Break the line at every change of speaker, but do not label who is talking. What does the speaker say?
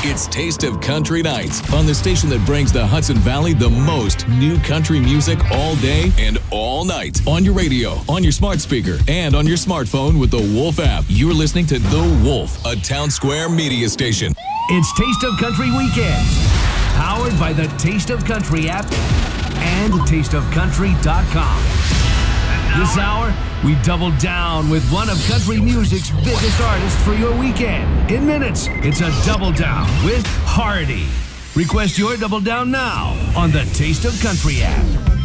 It's Taste of Country Nights on the station that brings the Hudson Valley the most new country music all day and all night. On your radio, on your smart speaker, and on your smartphone with the Wolf app. You're listening to The Wolf, a Town Square media station.
It's Taste of Country Weekends, powered by the Taste of Country app and tasteofcountry.com. This hour, we double down with one of country music's biggest artists for your weekend. In minutes, it's a double down with Hardy. Request your double down now on the Taste of Country app.